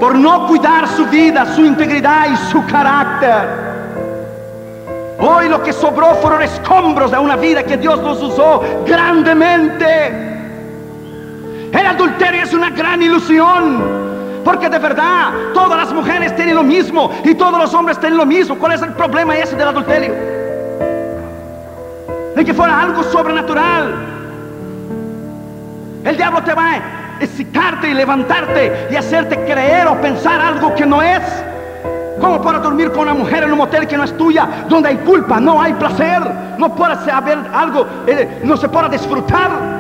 por no cuidar su vida, su integridad y su carácter. Hoy lo que sobró fueron escombros de una vida que Dios nos usó grandemente. El adulterio es una gran ilusión, porque de verdad todas las mujeres tienen lo mismo y todos los hombres tienen lo mismo. ¿Cuál es el problema ese del adulterio? De que fuera algo sobrenatural. El diablo te va a excitarte y levantarte y hacerte creer o pensar algo que no es. Como para dormir con una mujer en un motel que no es tuya, donde hay culpa, no hay placer, no puede haber algo, no se puede disfrutar.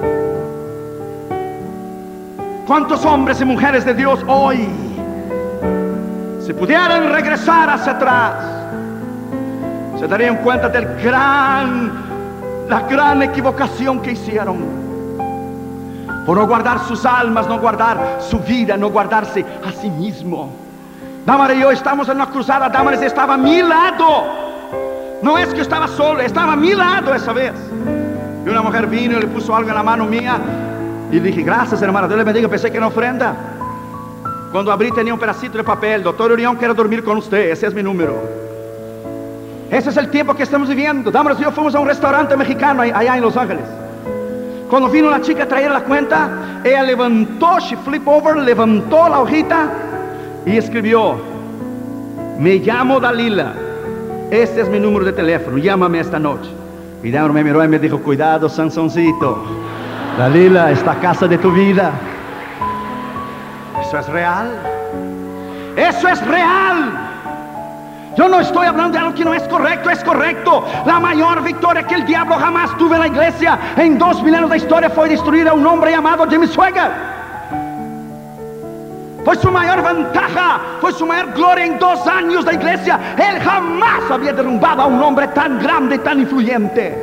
¿Cuántos hombres y mujeres de Dios hoy, si pudieran regresar hacia atrás, se darían cuenta de la gran equivocación que hicieron por no guardar sus almas, no guardar su vida, no guardarse a sí mismo? Damaris y yo estamos en una cruzada. Damaris estaba a mi lado, no es que estaba solo, estaba a mi lado esa vez. Y una mujer vino y le puso algo en la mano mía y dije: gracias, hermana, Dios le bendiga. Pensé que era ofrenda. Cuando abrí tenía un pedacito de papel: doctor Urión, quiero dormir con usted, ese es mi número. Ese es el tiempo que estamos viviendo. Damaris y yo fuimos a un restaurante mexicano allá en Los Ángeles. Cuando vino la chica a traer la cuenta, ella levantó, she flip over, levantó la hojita y escribió: me llamo Dalila, este es mi número de teléfono, llámame esta noche. Y Damaris me miró y me dijo: cuidado, Sansoncito, Dalila, esta casa de tu vida. Eso es real. Eso es real. Yo no estoy hablando de algo que no es correcto, es correcto. La mayor victoria que el diablo jamás tuvo en la iglesia en 2 milenios de historia fue destruir a un hombre llamado Jimmy Swaggart. Fue su mayor ventaja, fue su mayor gloria en 2 años de iglesia. Él jamás había derrumbado a un hombre tan grande y tan influyente.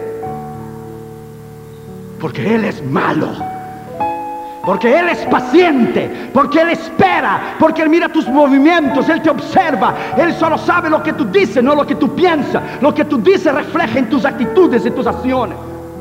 Porque Él es malo, porque Él es paciente, porque Él espera, porque Él mira tus movimientos, Él te observa. Él solo sabe lo que tú dices, no lo que tú piensas. Lo que tú dices refleja en tus actitudes y tus acciones.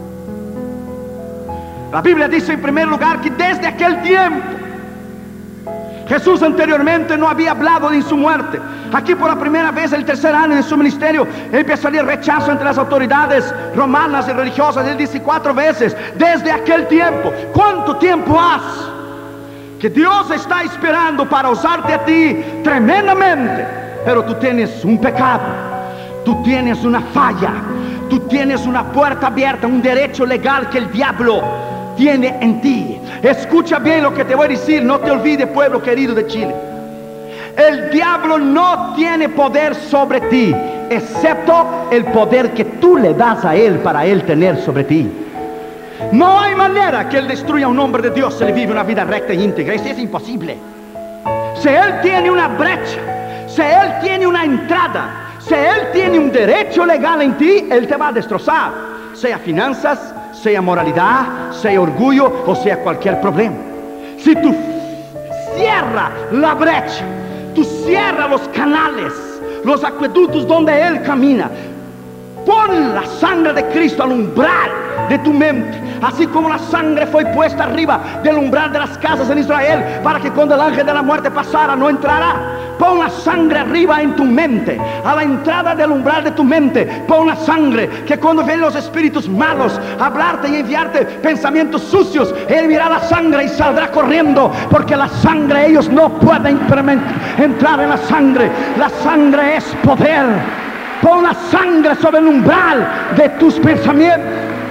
La Biblia dice en primer lugar que desde aquel tiempo Jesús anteriormente no había hablado de su muerte. Aquí por la primera vez, el 3er año de su ministerio, empieza a salir rechazo entre las autoridades romanas y religiosas. Él dice 4 veces: desde aquel tiempo. ¿Cuánto tiempo has que Dios está esperando para usarte a ti tremendamente? Pero tú tienes un pecado, tú tienes una falla, tú tienes una puerta abierta, un derecho legal que el diablo tiene en ti. Escucha bien lo que te voy a decir, no te olvides, pueblo querido de Chile. El diablo no tiene poder sobre ti, excepto el poder que tú le das a él para él tener sobre ti. No hay manera que él destruya a un hombre de Dios si le vive una vida recta e íntegra. Eso es imposible. Si él tiene una brecha, si él tiene una entrada, si él tiene un derecho legal en ti, él te va a destrozar, sea finanzas, sea moralidad, sea orgullo o sea cualquier problema. Si tú cierras la brecha, tú cierras los canales, los acueductos donde Él camina, pon la sangre de Cristo al umbral de tu mente, así como la sangre fue puesta arriba del umbral de las casas en Israel, para que cuando el ángel de la muerte pasara no entrara. Pon la sangre arriba en tu mente, a la entrada del umbral de tu mente. Pon la sangre, que cuando ven los espíritus malos a hablarte y enviarte pensamientos sucios, Él mirará la sangre y saldrá corriendo, porque la sangre, ellos no pueden entrar en la sangre. La sangre es poder. Pon la sangre sobre el umbral de tus pensamientos.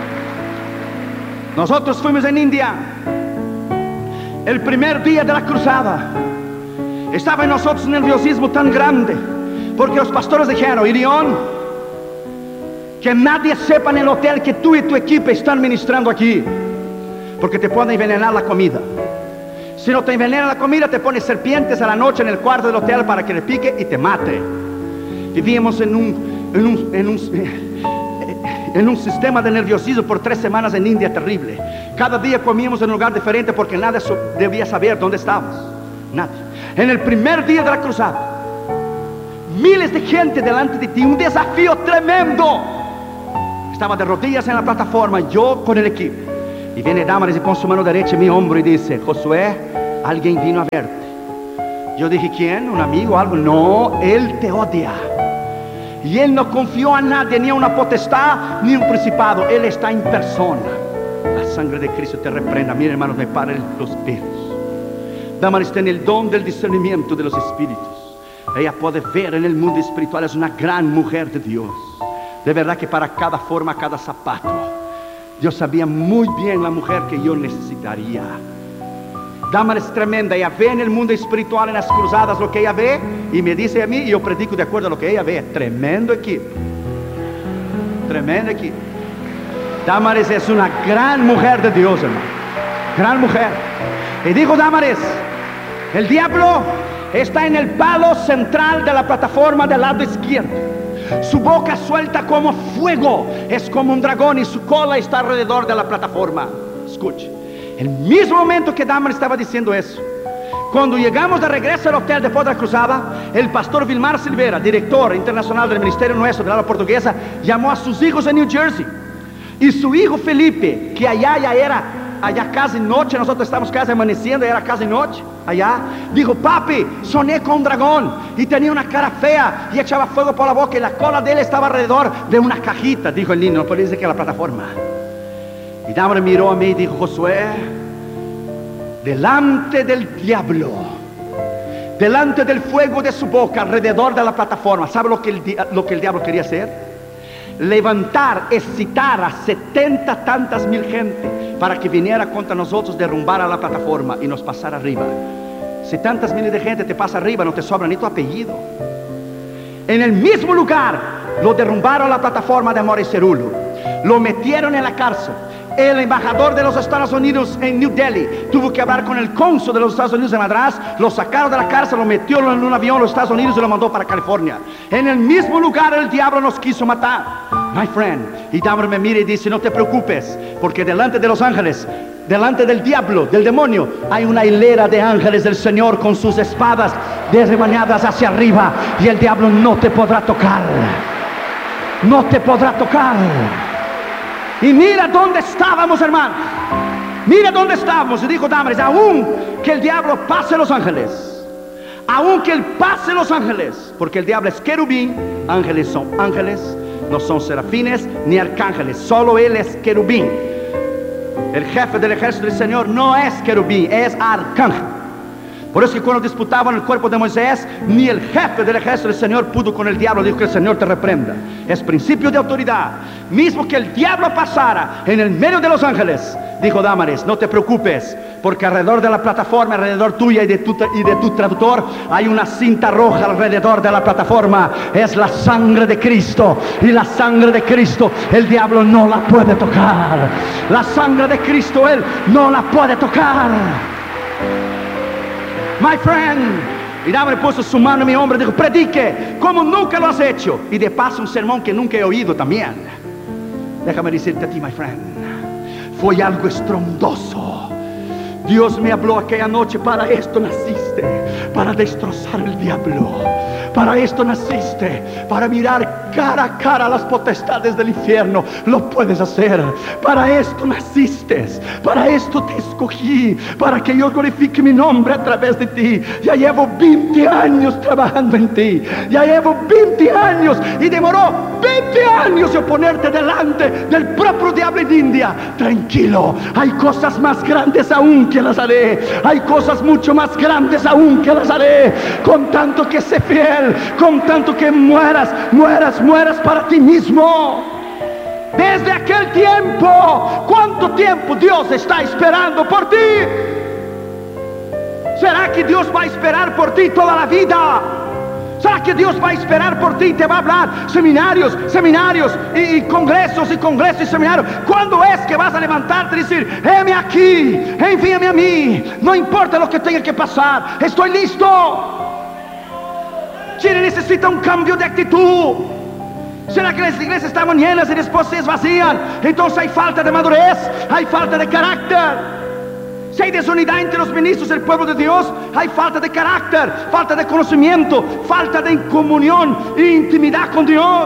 Nosotros fuimos en India el primer día de la cruzada. Estaba en nosotros un nerviosismo tan grande, porque los pastores dijeron: Irión, que nadie sepa en el hotel que tú y tu equipo están ministrando aquí, porque te pueden envenenar la comida. Si no te envenena la comida, te pones serpientes a la noche en el cuarto del hotel para que le pique y te mate. Vivíamos en un sistema de nerviosismo por 3 semanas en India terrible. Cada día comíamos en un lugar diferente, porque nadie debía saber dónde estábamos. Nadie. En el primer día de la cruzada, miles de gente delante de ti, un desafío tremendo. Estaba de rodillas en la plataforma, yo con el equipo, y viene Damaris y pone su mano derecha en mi hombro y dice: Josué, alguien vino a verte. Yo dije, ¿quién? ¿Un amigo? ¿Algo? No, Él te odia. Y Él no confió a nadie, ni a una potestad, ni a un principado. Él está en persona. La sangre de Cristo te reprenda. Mira, hermanos, me paran los pelos. Damaris tiene el don del discernimiento de los espíritus. Ella puede ver en el mundo espiritual. Es una gran mujer de Dios. De verdad que para cada forma, cada zapato, Dios sabía muy bien la mujer que yo necesitaría. Damaris es tremenda. Ella ve en el mundo espiritual, en las cruzadas, lo que ella ve, y me dice a mí, y yo predico de acuerdo a lo que ella ve. Tremendo equipo. Tremendo equipo. Damaris es una gran mujer de Dios, hermano. Gran mujer. Y dijo Damaris, el diablo está en el palo central de la plataforma del lado izquierdo. Su boca suelta como fuego, es como un dragón, y su cola está alrededor de la plataforma. Escuche, el mismo momento que Damaris estaba diciendo eso, cuando llegamos de regreso al hotel después de la cruzada, el pastor Vilmar Silveira, director internacional del ministerio nuestro de la habla portuguesa, llamó a sus hijos en New Jersey. Y su hijo Felipe, que allá ya era, allá casi noche, nosotros estamos casi amaneciendo, era casi noche, allá, dijo, papi, soñé con un dragón, y tenía una cara fea, y echaba fuego por la boca, y la cola de él estaba alrededor de una cajita, dijo el niño, no puede decir que era la plataforma. Y Damaris miró a mí y dijo, Josué, delante del diablo, delante del fuego de su boca, alrededor de la plataforma, ¿sabe lo que el diablo quería hacer? Levantar, excitar a 70 tantas mil gente para que viniera contra nosotros, derrumbar a la plataforma y nos pasara arriba. Si tantas miles de gente te pasa arriba, no te sobra ni tu apellido. En el mismo lugar lo derrumbaron la plataforma de Amores Cerulo, lo metieron en la cárcel. El embajador de los Estados Unidos en New Delhi tuvo que hablar con el cónsul de los Estados Unidos en Madras. Lo sacaron de la cárcel, lo metió en un avión a los Estados Unidos y lo mandó para California. En el mismo lugar el diablo nos quiso matar, my friend. Y Damaris me mira y dice, no te preocupes, porque delante de los ángeles, delante del diablo, del demonio, hay una hilera de ángeles del Señor con sus espadas desremañadas hacia arriba, y el diablo no te podrá tocar. No te podrá tocar. Y mira dónde estábamos, hermano. Mira dónde estábamos. Y dijo Damaris, aún que el diablo pase los ángeles, aún que él pase los ángeles, porque el diablo es querubín, ángeles son ángeles, no son serafines ni arcángeles, solo él es querubín. El jefe del ejército del Señor no es querubín, es arcángel. Por eso que cuando disputaban el cuerpo de Moisés, ni el jefe del ejército del Señor pudo con el diablo. Dijo que el Señor te reprenda. Es principio de autoridad. Mismo que el diablo pasara en el medio de los ángeles, dijo Damaris, no te preocupes, porque alrededor de la plataforma, alrededor tuya y de tu traductor, hay una cinta roja alrededor de la plataforma. Es la sangre de Cristo, y la sangre de Cristo el diablo no la puede tocar. La sangre de Cristo él no la puede tocar, my friend. Y Damaris puso su mano en mi hombro y dijo, predique como nunca lo has hecho, y de paso un sermón que nunca he oído también. Déjame decirte a ti, my friend, fue algo estrondoso. Dios me habló aquella noche, para esto naciste, para destrozar el diablo. Para esto naciste, para mirar cara a cara a las potestades del infierno. Lo puedes hacer. Para esto naciste, para esto te escogí, para que yo glorifique mi nombre a través de ti. Ya llevo 20 años trabajando en ti. Ya llevo 20 años, y demoró 20 años yo ponerte delante del propio diablo en India. Tranquilo, hay cosas más grandes aún que las haré. Hay cosas mucho más grandes aún que las haré. Con tanto que sé fiel, con tanto que mueras para ti mismo. Desde aquel tiempo, ¿cuánto tiempo Dios está esperando por ti? ¿Será que Dios va a esperar por ti toda la vida? ¿Será que Dios va a esperar por ti y te va a hablar seminarios y congresos y seminarios? ¿Cuándo es que vas a levantarte y decir, heme aquí, envíame a mí, no importa lo que tenga que pasar, estoy listo? Chile necesita un cambio de actitud. ¿Será que las iglesias estaban llenas y después se vacían? Entonces hay falta de madurez, hay falta de carácter. Si hay desunidad entre los ministros del pueblo de Dios, hay falta de carácter, falta de conocimiento, falta de comunión e intimidad con Dios.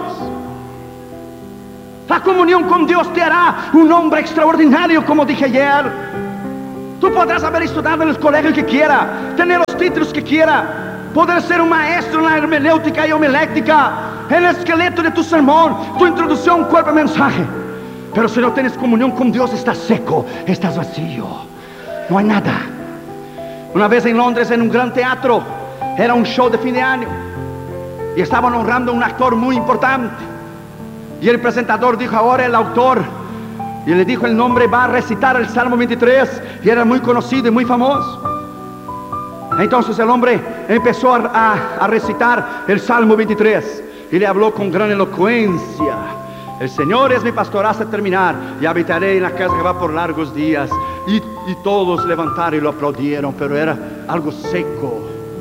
La comunión con Dios te hará un hombre extraordinario, como dije ayer. Tú podrás haber estudiado en el colegio que quiera, tener los títulos que quiera, poder ser un maestro en la hermenéutica y homilética, el esqueleto de tu sermón, tu introducción, cuerpo y mensaje. Pero si no tienes comunión con Dios, estás seco, estás vacío, no hay nada. Una vez en Londres, en un gran teatro, era un show de fin de año y estaban honrando a un actor muy importante. Y el presentador dijo: ahora el autor, y le dijo el nombre, va a recitar el Salmo 23, y era muy conocido y muy famoso. Entonces el hombre empezó a recitar el Salmo 23 y le habló con gran elocuencia: el Señor es mi pastor hasta terminar, y habitaré en la casa que va por largos días. Y todos levantaron y lo aplaudieron, pero era algo seco.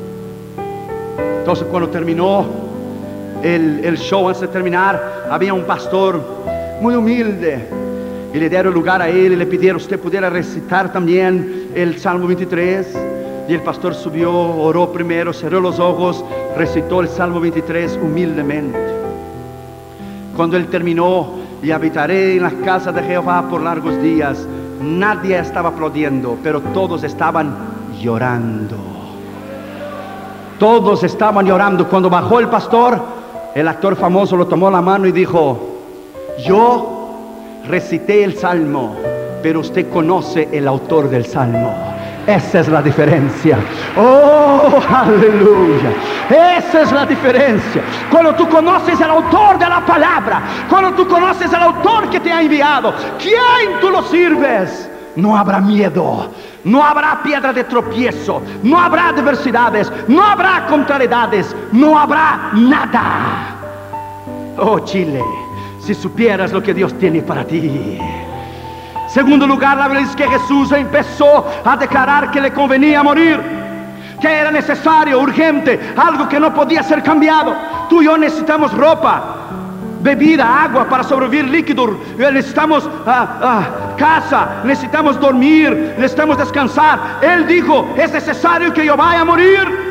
Entonces cuando terminó el show, antes de terminar, había un pastor muy humilde, y le dieron lugar a él y le pidieron: usted pudiera recitar también el Salmo 23. Y el pastor subió, oró primero, cerró los ojos, recitó el Salmo 23 humildemente. Cuando él terminó: y habitaré en la casa de Jehová por largos días, nadie estaba aplaudiendo, pero todos estaban llorando. Todos estaban llorando. Cuando bajó el pastor, el actor famoso lo tomó la mano y dijo: yo recité el salmo, pero usted conoce el autor del salmo. Esa es la diferencia. Oh, aleluya. Esa es la diferencia. Cuando tú conoces al autor de la palabra, cuando tú conoces al autor que te ha enviado, ¿quién tú lo sirves? No habrá miedo, no habrá piedra de tropiezo, no habrá adversidades, no habrá contrariedades, no habrá nada. Oh, Chile, si supieras lo que Dios tiene para ti. Segundo lugar, la Biblia dice que Jesús empezó a declarar que le convenía morir, que era necesario, urgente, algo que no podía ser cambiado. Tú y yo necesitamos ropa, bebida, agua para sobrevivir, líquido, necesitamos casa, necesitamos dormir, necesitamos descansar. Él dijo: es necesario que yo vaya a morir.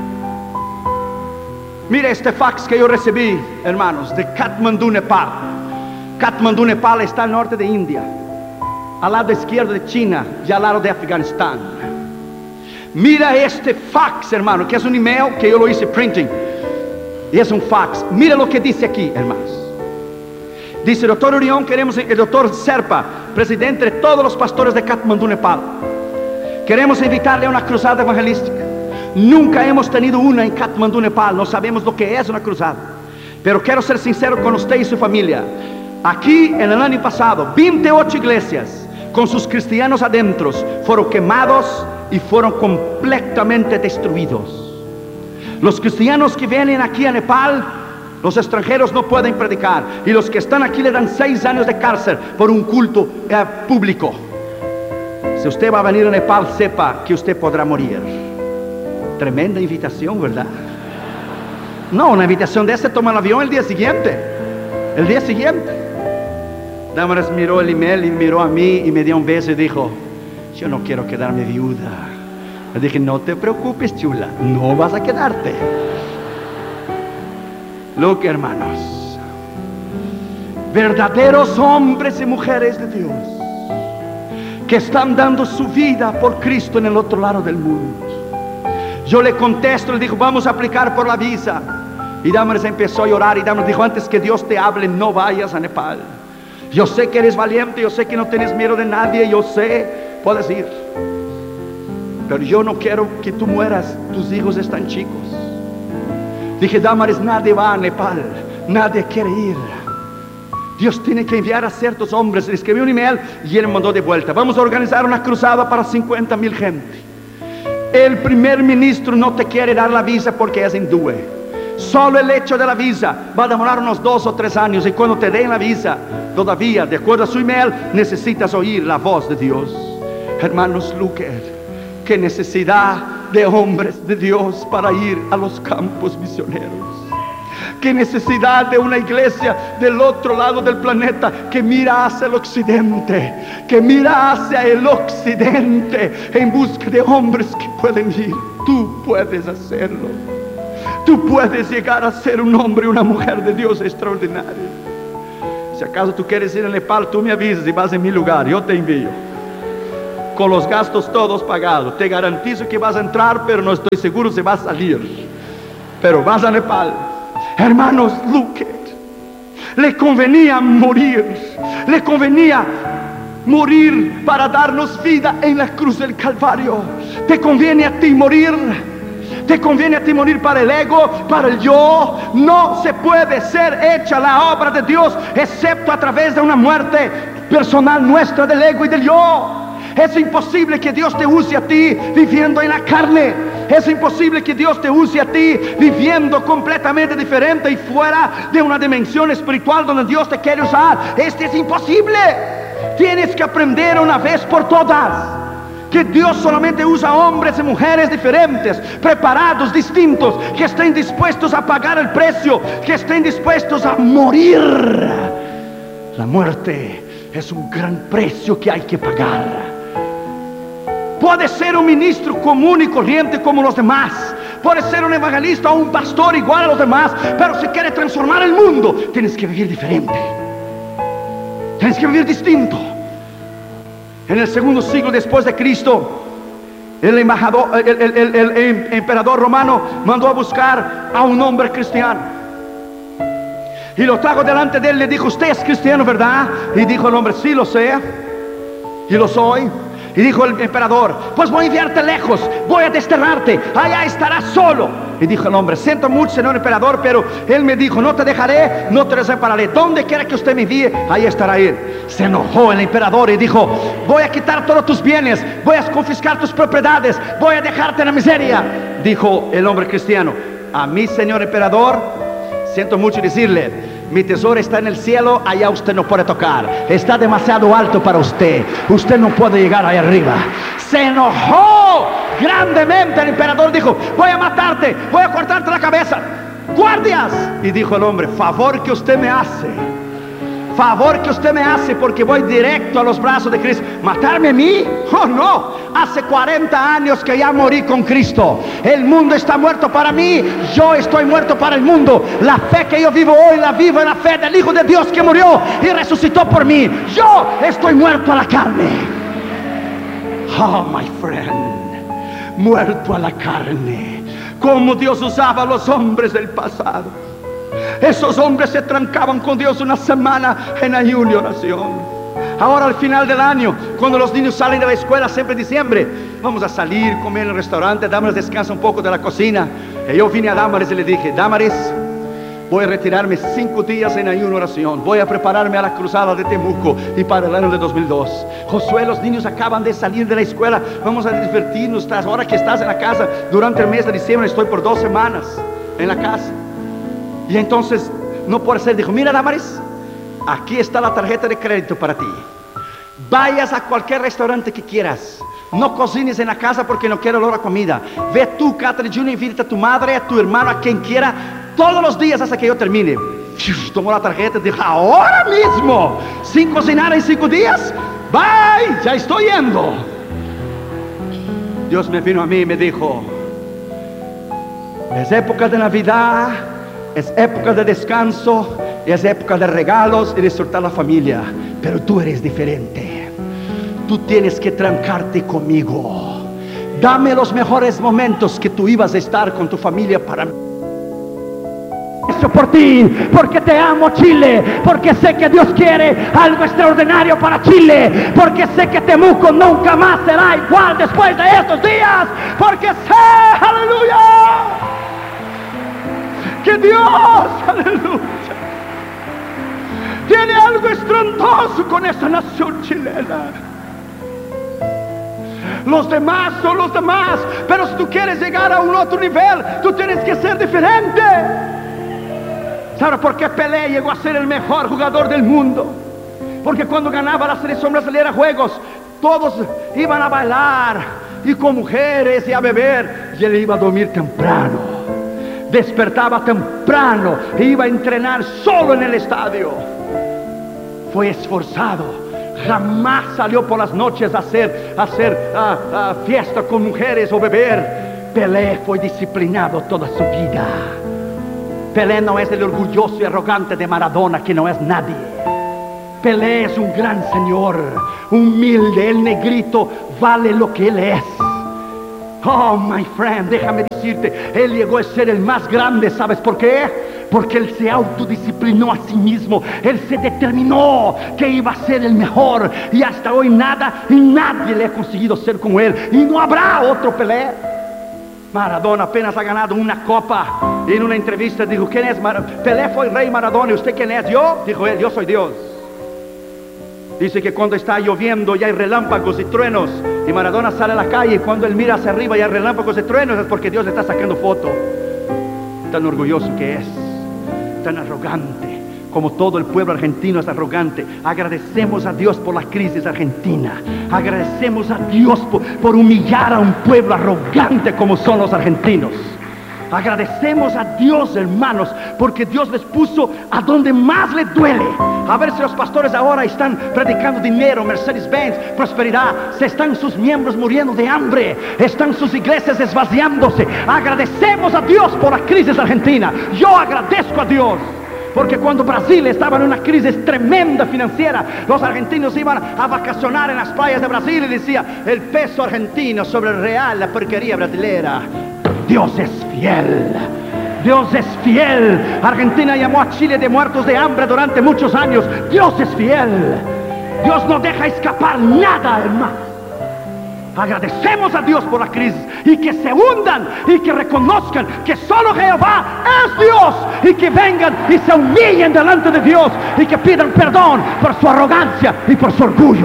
Mire este fax que yo recibí, hermanos, de Katmandú, Nepal. Katmandú, Nepal está al norte de India, al lado izquierdo de China y al lado de Afganistán. Mira este fax, hermano, que es un email que yo lo hice printing, y es un fax. Mira lo que dice aquí, hermanos. Dice: doctor Urión, el doctor Serpa, presidente de todos los pastores de Katmandú, Nepal, queremos invitarle a una cruzada evangelística. Nunca hemos tenido una en Katmandú, Nepal, no sabemos lo que es una cruzada, pero quiero ser sincero con usted y su familia. Aquí en el año pasado 28 iglesias con sus cristianos adentro fueron quemados y fueron completamente destruidos. Los cristianos que vienen aquí a Nepal, los extranjeros no pueden predicar, y los que están aquí le dan 6 años de cárcel por un culto público. Si usted va a venir a Nepal, sepa que usted podrá morir. Tremenda invitación, ¿verdad? No, una invitación de esa, toma el avión el día siguiente. El día siguiente. Damaris miró el email y miró a mí y me dio un beso y dijo: yo no quiero quedarme viuda. Le dije: no te preocupes, chula, no vas a quedarte. Lo que, hermanos, verdaderos hombres y mujeres de Dios que están dando su vida por Cristo en el otro lado del mundo. Yo le contesto, le digo: vamos a aplicar por la visa. Y Damaris empezó a llorar, y Damaris dijo: antes que Dios te hable, no vayas a Nepal. Yo sé que eres valiente, yo sé que no tienes miedo de nadie, yo sé, puedes ir, pero yo no quiero que tú mueras, tus hijos están chicos. Dije: Damaris, nadie va a Nepal, nadie quiere ir. Dios tiene que enviar a ciertos hombres. Le escribí un email y él me mandó de vuelta: vamos a organizar una cruzada para 50,000 gente. El primer ministro no te quiere dar la visa porque es hindú. Solo el hecho de la visa va a demorar unos 2 o 3 años, y cuando te den la visa, todavía, de acuerdo a su email, necesitas oír la voz de Dios. Hermanos Luker, qué necesidad de hombres de Dios para ir a los campos misioneros. Qué necesidad de una iglesia del otro lado del planeta que mira hacia el occidente, que mira hacia el occidente en busca de hombres que pueden ir. Tú puedes hacerlo. Tú puedes llegar a ser un hombre y una mujer de Dios extraordinario. Si acaso tú quieres ir a Nepal, tú me avisas y vas en mi lugar, yo te envío. con los gastos todos pagados. Te garantizo que vas a entrar, pero no estoy seguro si vas a salir. Pero vas a Nepal. Hermanos, Luque le convenía morir. Le convenía morir para darnos vida en la cruz del Calvario. Te conviene a ti morir. Te conviene a ti morir para el ego, para el yo. No se puede ser hecha la obra de Dios excepto a través de una muerte personal nuestra del ego y del yo. Es imposible que Dios te use a ti viviendo en la carne. Es imposible que Dios te use a ti viviendo completamente diferente y fuera de una dimensión espiritual donde Dios te quiere usar. Este es imposible. Tienes que aprender una vez por todas que Dios solamente usa hombres y mujeres diferentes, preparados, distintos, que estén dispuestos a pagar el precio, que estén dispuestos a morir. La muerte es un gran precio que hay que pagar. Puedes ser un ministro común y corriente como los demás. Puedes ser un evangelista o un pastor igual a los demás. Pero si quieres transformar el mundo, tienes que vivir diferente. Tienes que vivir distinto. En el segundo siglo después de Cristo, el emperador romano mandó a buscar a un hombre cristiano. Y lo trajo delante de él. Le dijo: usted es cristiano, ¿verdad? Y dijo el hombre: sí, lo sé. Y lo soy. Y dijo el emperador: pues voy a enviarte lejos, voy a desterrarte, allá estarás solo. Y dijo el hombre: siento mucho, señor emperador, pero él me dijo: no te dejaré, no te desampararé. Donde quiera que usted me envíe, ahí estará él. Se enojó el emperador y dijo: voy a quitar todos tus bienes, voy a confiscar tus propiedades, voy a dejarte en la miseria. Dijo el hombre cristiano: a mí, señor emperador, siento mucho decirle, mi tesoro está en el cielo, allá usted no puede tocar. Está demasiado alto para usted. Usted no puede llegar ahí arriba. Se enojó grandemente el emperador. Dijo: voy a matarte, voy a cortarte la cabeza. ¡Guardias! Y dijo el hombre: favor que usted me hace. Favor que usted me hace, porque voy directo a los brazos de Cristo. ¿Matarme a mí? Oh, no. Hace 40 años que ya morí con Cristo. El mundo está muerto para mí, yo estoy muerto para el mundo. La fe que yo vivo hoy la vivo en la fe del Hijo de Dios que murió y resucitó por mí. Yo estoy muerto a la carne. Oh, my friend, muerto a la carne. Como Dios usaba a los hombres del pasado. Esos hombres se trancaban con Dios una semana en ayuno y oración. Ahora al final del año, cuando los niños salen de la escuela, siempre en diciembre, vamos a salir, comer en el restaurante. Damaris descansa un poco de la cocina. Y yo vine a Damaris y le dije: Damaris, voy a retirarme 5 días en ayuno y oración. Voy a prepararme a la cruzada de Temuco y para el año de 2002. Josué, los niños acaban de salir de la escuela. Vamos a divertirnos. Ahora que estás en la casa, durante el mes de diciembre estoy por 2 semanas en la casa. Y entonces no puede ser. Dijo: mira, Damaris, aquí está la tarjeta de crédito para ti. Vayas a cualquier restaurante que quieras. No cocines en la casa porque no quiero olor a comida. Ve tú, Catherine Jr., invita a tu madre, a tu hermano, a quien quiera, todos los días hasta que yo termine. Tomó la tarjeta y dijo: ahora mismo, sin cocinar en 5 días. Bye, ya estoy yendo. Dios me vino a mí y me dijo: es época de Navidad, es época de descanso, es época de regalos y disfrutar la familia. Pero tú eres diferente. Tú tienes que trancarte conmigo. Dame los mejores momentos que tú ibas a estar con tu familia para mí. Eso por ti, porque te amo, Chile, porque sé que Dios quiere algo extraordinario para Chile, porque sé que Temuco nunca más será igual después de estos días, porque sé, aleluya, que Dios, aleluya, tiene algo estrondoso con esa nación chilena. Los demás son los demás, pero si tú quieres llegar a un otro nivel, tú tienes que ser diferente. ¿Sabe por qué Pelé llegó a ser el mejor jugador del mundo? Porque cuando ganaba la selección brasileña a juegos, todos iban a bailar y con mujeres y a beber, y él iba a dormir temprano. Despertaba temprano e iba a entrenar solo en el estadio. Fue esforzado, jamás salió por las noches a hacer fiesta con mujeres o beber. Pelé fue disciplinado toda su vida. Pelé no es el orgulloso y arrogante de Maradona, que no es nadie. Pelé es un gran señor, humilde, el negrito vale lo que Él es. Oh, my friend, déjame decirte, Él llegó a ser el más grande. ¿Sabes por qué? Porque Él se autodisciplinó a sí mismo. Él se determinó que iba a ser el mejor. Y hasta hoy nada y nadie le ha conseguido ser como Él. Y no habrá otro Pelé. Maradona apenas ha ganado una copa. Y en una entrevista dijo: ¿quién es Pelé? Fue el rey Maradona. ¿Y usted quién es? Yo, dijo él, yo soy Dios. Dice que cuando está lloviendo y hay relámpagos y truenos, y Maradona sale a la calle, y cuando él mira hacia arriba y hay relámpagos y truenos, es porque Dios le está sacando foto. Tan orgulloso que es, tan arrogante, como todo el pueblo argentino es arrogante. Agradecemos a Dios por la crisis argentina. Agradecemos a Dios por humillar a un pueblo arrogante como son los argentinos. Agradecemos a Dios, hermanos, porque Dios les puso a donde más les duele. A ver si los pastores ahora están predicando dinero, Mercedes-Benz, prosperidad. Se están sus miembros muriendo de hambre. Están sus iglesias esvaciándose. Agradecemos a Dios por la crisis argentina. Yo agradezco a Dios, porque cuando Brasil estaba en una crisis tremenda financiera, los argentinos iban a vacacionar en las playas de Brasil y decía: el peso argentino sobre el real, la porquería brasilera. Dios es fiel. Dios es fiel. Argentina llamó a Chile de muertos de hambre durante muchos años. Dios es fiel. Dios no deja escapar nada, hermano. Agradecemos a Dios por la crisis, y que se hundan y que reconozcan que solo Jehová es Dios, y que vengan y se humillen delante de Dios y que pidan perdón por su arrogancia y por su orgullo.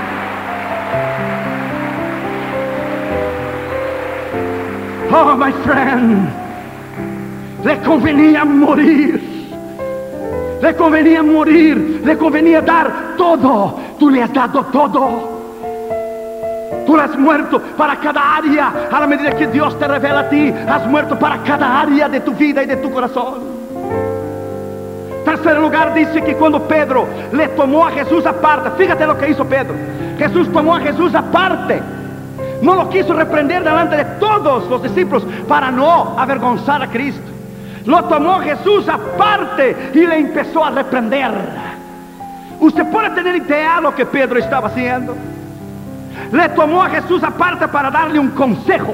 Oh, my friend, le convenía morir. Le convenía morir. Le convenía dar todo. Tú le has dado todo. Tú has muerto para cada área. A la medida que Dios te revela a ti, has muerto para cada área de tu vida y de tu corazón. Tercer lugar, dice que cuando Pedro le tomó a Jesús aparte, fíjate lo que hizo Pedro. Jesús tomó a Jesús aparte. No lo quiso reprender delante de todos los discípulos para no avergonzar a Cristo. Lo tomó Jesús aparte y le empezó a reprender. Usted puede tener idea de lo que Pedro estaba haciendo. Le tomó a Jesús aparte para darle un consejo.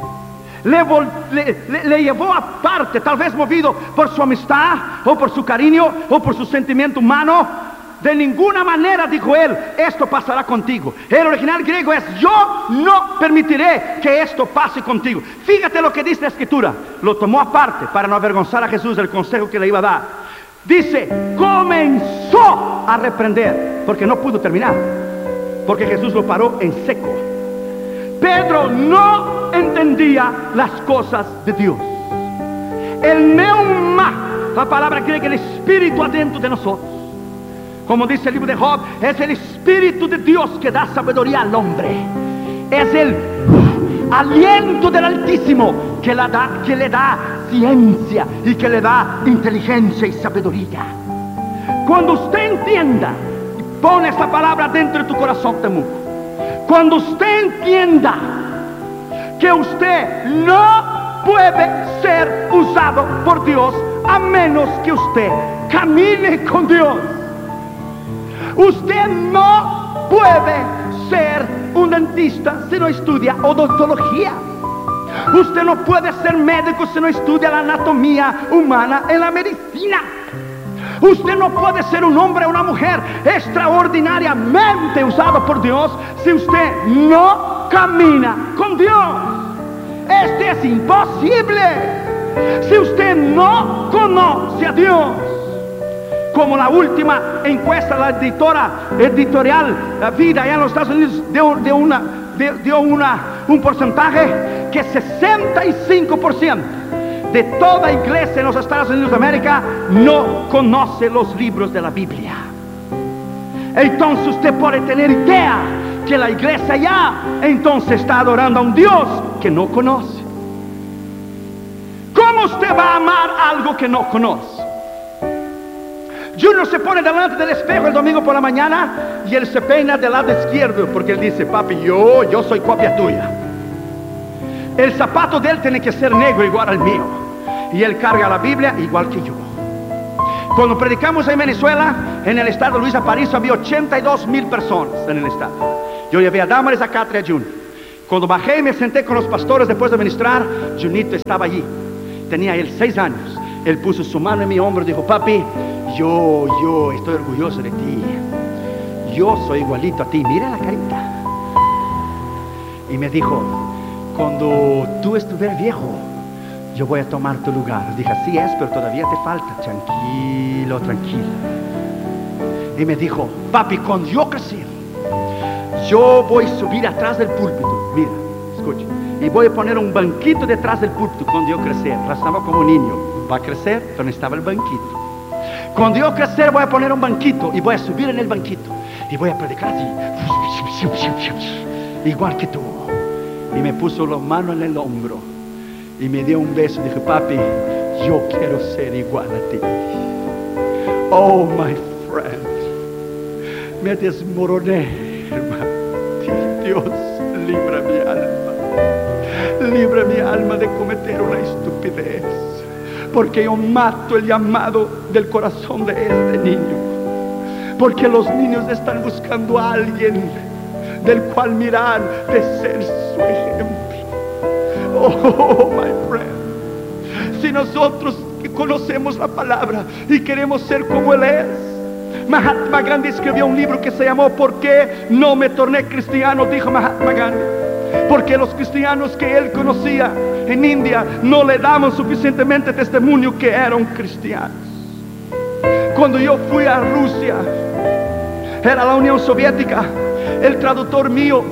Le llevó aparte, tal vez movido por su amistad, o por su cariño, o por su sentimiento humano. De ninguna manera, dijo él, esto pasará contigo. El original griego es: yo no permitiré que esto pase contigo. Fíjate lo que dice la escritura. Lo tomó aparte para no avergonzar a Jesús del consejo que le iba a dar. Dice: comenzó a reprender, porque no pudo terminar, porque Jesús lo paró en seco. Pedro no entendía las cosas de Dios. El neuma, la palabra griega, el espíritu adentro de nosotros. Como dice el libro de Job, es el Espíritu de Dios que da sabiduría al hombre. Es el aliento del Altísimo que le da ciencia y que le da inteligencia y sabiduría. Cuando usted entienda, pone esta palabra dentro de tu corazón, Temuco. Cuando usted entienda que usted no puede ser usado por Dios a menos que usted camine con Dios. Usted no puede ser un dentista si no estudia odontología. Usted no puede ser médico si no estudia la anatomía humana en la medicina. Usted no puede ser un hombre o una mujer extraordinariamente usado por Dios si usted no camina con Dios. Esto es imposible si usted no conoce a Dios. Como la última encuesta, la editorial Vida allá en los Estados Unidos dio un porcentaje que 65% de toda iglesia en los Estados Unidos de América no conoce los libros de la Biblia. Entonces usted puede tener idea que la iglesia ya entonces está adorando a un Dios que no conoce. ¿Cómo usted va a amar algo que no conoce? Junior se pone delante del espejo el domingo por la mañana y él se peina del lado izquierdo porque él dice: papi, yo soy copia tuya. El zapato de él tiene que ser negro igual al mío, y él carga la Biblia igual que yo. Cuando predicamos en Venezuela, en el estado de Luis Aparicio, había 82,000 personas en el estado. Yo llevé a Damaris a Catria y a Jun. Cuando bajé y me senté con los pastores después de ministrar, Junito estaba allí. Tenía él 6 años. Él puso su mano en mi hombro y dijo: papi, yo estoy orgulloso de ti. Yo soy igualito a ti, mira la carita. Y me dijo: cuando tú estuvieras viejo, yo voy a tomar tu lugar. Dije: así es, pero todavía te falta. Tranquilo, tranquilo. Y me dijo: papi, cuando yo crecí, yo voy a subir atrás del púlpito. Mira, escucha. Y voy a poner un banquito detrás del púlpito cuando yo crecer. Estaba como un niño. Va a crecer, pero necesitaba el banquito. Cuando yo crecer voy a poner un banquito y voy a subir en el banquito. Y voy a predicar así. Igual que tú. Y me puso la mano en el hombro. Y me dio un beso y dije: papi, yo quiero ser igual a ti. Oh, my friend. Me desmoroné, hermano. Dios, libra mi alma. Libra mi alma de cometer una estupidez. Porque yo mato el llamado del corazón de este niño. Porque los niños están buscando a alguien del cual mirar, de ser su ejemplo. Oh, my friend. Si nosotros conocemos la palabra y queremos ser como Él es. Mahatma Gandhi escribió un libro que se llamó ¿Por qué no me torné cristiano?, dijo Mahatma Gandhi. Porque los cristianos que él conocía en India no le daban suficientemente testimonio que eran cristianos. Cuando yo fui a Rusia, era la Unión Soviética, el traductor mío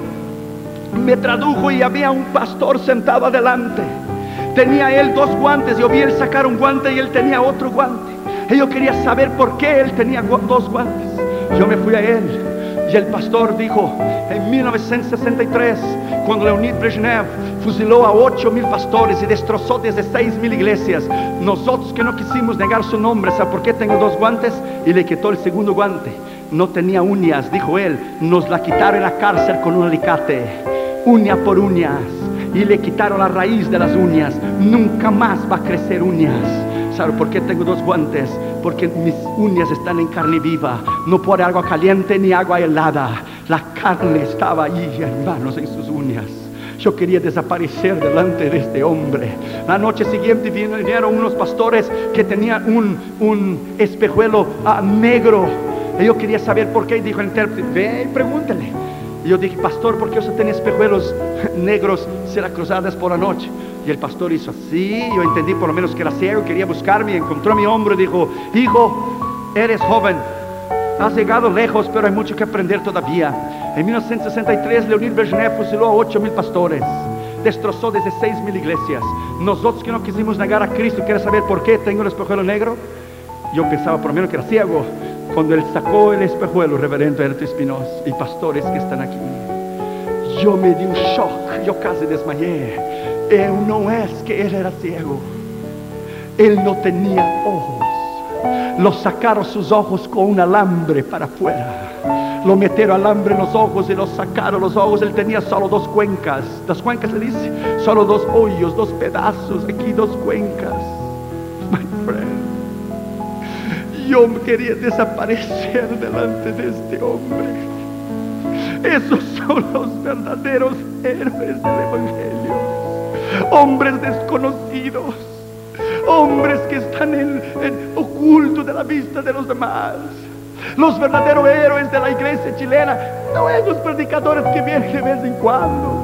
me tradujo y había un pastor sentado adelante. Tenía él 2 guantes. Yo vi él sacar un guante y él tenía otro guante. Y yo quería saber por qué él tenía 2 guantes. Yo me fui a él y el pastor dijo: en 1963, cuando Leonid Brezhnev fusiló a 8,000 pastores y destrozó desde 6,000 iglesias, nosotros que no quisimos negar su nombre, ¿sabe por qué tengo 2 guantes? Y le quitó el segundo guante. No tenía uñas, dijo él. Nos la quitaron en la cárcel con un alicate, uña por uñas, y le quitaron la raíz de las uñas. Nunca más va a crecer uñas. ¿Sabe por qué tengo 2 guantes? Porque mis uñas están en carne viva. No por agua caliente ni agua helada. La carne estaba allí, hermanos, en sus uñas. Yo quería desaparecer delante de este hombre. La noche siguiente vinieron unos pastores que tenían un espejuelo negro. Y yo quería saber por qué. Y dijo el intérprete: ve y pregúntale. Y yo dije: pastor, ¿por qué usted tiene espejuelos negros cruzadas por la noche? Y el pastor hizo así. Yo entendí por lo menos que era ciego. Quería buscarme y encontró mi hombro y dijo: hijo, eres joven, has llegado lejos, pero hay mucho que aprender todavía. En 1963 Leonid Brezhnev fusiló a 8,000 pastores, destrozó desde 6,000 iglesias. Nosotros que no quisimos negar a Cristo, ¿quieres saber por qué tengo el espejuelo negro? Yo pensaba por lo menos que era ciego. Cuando él sacó el espejuelo, reverendo Herto Espinosa y pastores que están aquí, yo me di un shock. Yo casi desmayé. Él no es que él era ciego, él no tenía ojos. Lo sacaron sus ojos con un alambre para afuera. Lo metieron alambre en los ojos y lo sacaron los ojos. Él tenía solo 2 cuencas. 2 cuencas se dice. Solo 2 hoyos, 2 pedazos. Aquí 2 cuencas. My friend. Yo quería desaparecer delante de este hombre. Esos son los verdaderos héroes del Evangelio. Hombres desconocidos, hombres que están en oculto de la vista de los demás. Los verdaderos héroes de la iglesia chilena no es los predicadores que vienen de vez en cuando.